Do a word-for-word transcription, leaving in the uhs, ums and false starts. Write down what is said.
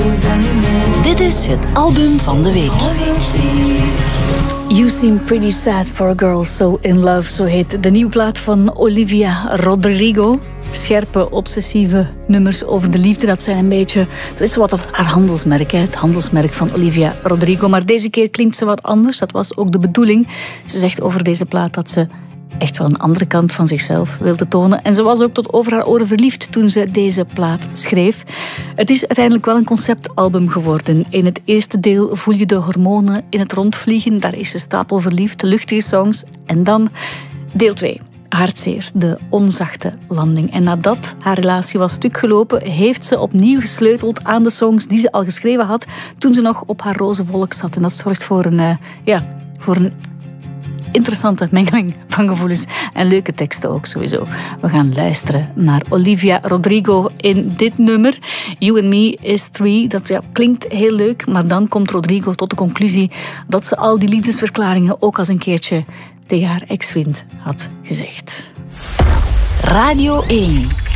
Dit is het album van de week. You Seem Pretty Sad for a Girl So In Love, zo heet de nieuwe plaat van Olivia Rodrigo. Scherpe, obsessieve nummers over de liefde, dat zijn een beetje... Dat is wat haar handelsmerk, hè, het handelsmerk van Olivia Rodrigo. Maar deze keer klinkt ze wat anders, dat was ook de bedoeling. Ze zegt over deze plaat dat ze echt wel een andere kant van zichzelf wilde tonen. En ze was ook tot over haar oren verliefd toen ze deze plaat schreef. Het is uiteindelijk wel een conceptalbum geworden. In het eerste deel voel je de hormonen in het rondvliegen. Daar is ze stapelverliefd, luchtige songs. En dan deel twee. Hartzeer, de onzachte landing. En nadat haar relatie was stuk gelopen, heeft ze opnieuw gesleuteld aan de songs die ze al geschreven had toen ze nog op haar roze wolk zat. En dat zorgt voor een, uh, ja, voor een interessante mengeling van gevoelens en leuke teksten ook sowieso. We gaan luisteren naar Olivia Rodrigo in dit nummer. You and Me is Three. Dat ja, klinkt heel leuk, maar dan komt Rodrigo tot de conclusie dat ze al die liefdesverklaringen ook als een keertje tegen haar ex-vriend had gezegd. Radio één.